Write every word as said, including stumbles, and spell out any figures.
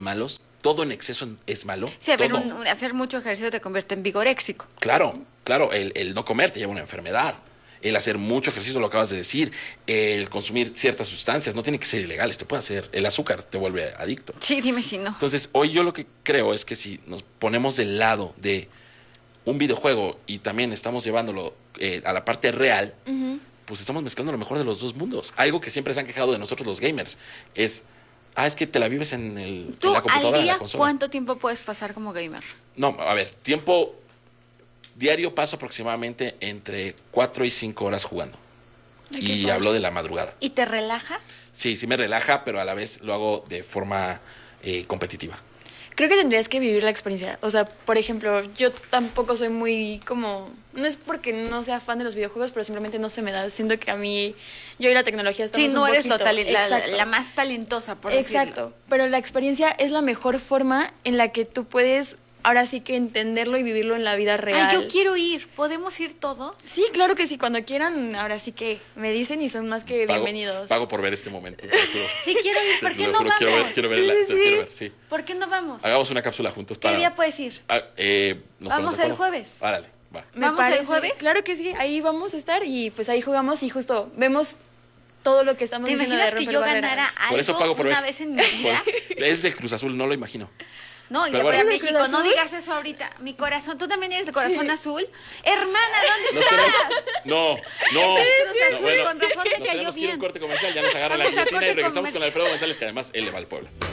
malos. Todo en exceso es malo. Sí, a ver, todo. un, un- hacer mucho ejercicio te convierte en vigoréxico. Claro, claro, el, el no comer te lleva a una enfermedad. El hacer mucho ejercicio, lo acabas de decir. El consumir ciertas sustancias, no tiene que ser ilegales, te puede hacer. El azúcar te vuelve adicto. Sí, dime si no. Entonces, hoy yo lo que creo es que si nos ponemos del lado de un videojuego y también estamos llevándolo eh, a la parte real, Ujú. pues estamos mezclando lo mejor de los dos mundos. Algo que siempre se han quejado de nosotros los gamers es, ah, es que te la vives en, el, en ¿Tú la computadora, al en día la consola. cuánto tiempo puedes pasar como gamer? No, a ver, tiempo diario paso aproximadamente entre cuatro y cinco horas jugando. Ay, qué Y padre. hablo de la madrugada. ¿Y te relaja? Sí, sí me relaja, pero a la vez lo hago de forma eh, competitiva. Creo que tendrías que vivir la experiencia. O sea, por ejemplo, yo tampoco soy muy como... No es porque no sea fan de los videojuegos, pero simplemente no se me da. Siento que a mí, yo y la tecnología estamos Sí, no un eres lo poquito- talen- la, Exacto. la más talentosa, por Exacto. decirlo. Pero la experiencia es la mejor forma en la que tú puedes, ahora sí que entenderlo y vivirlo en la vida real. Ay, yo quiero ir. ¿Podemos ir todos? Sí, claro que sí. Cuando quieran, ahora sí que me dicen y son más que Pago, bienvenidos. pago por ver este momento. Te lo juro. Sí, quiero ir. ¿Por Te qué lo no juro, vamos? quiero ver, quiero ver, Sí, la- sí, te sí. quiero ver, sí. ¿Por qué no vamos? Hagamos una cápsula juntos ¿Qué para... día puedes ir? Ah, eh, ¿nos Vamos ponemos de el acuerdo? jueves. Árale, va. ¿Me ¿Vamos el parece? jueves? Claro que sí. Ahí vamos a estar y pues ahí jugamos y justo vemos todo lo que estamos ¿Te diciendo de imaginas que romper yo barreras. ganara algo Por eso pago por una ver. vez en mi vida? Por- Es del Cruz Azul, no lo imagino. No, y Pero le voy a bueno. México. ¿Cruz No Azul? digas eso ahorita. Mi corazón, tú también eres de corazón Sí. azul. Hermana, ¿dónde Nos estás? tenemos- No, no. Sí, sí, no, sí, bueno, con razón me nos cayó tenemos que ir a un bien. corte comercial, ya nos agarra la Vamos a guillotina y corte regresamos con comercial. Alfredo González, que además él le va al pueblo.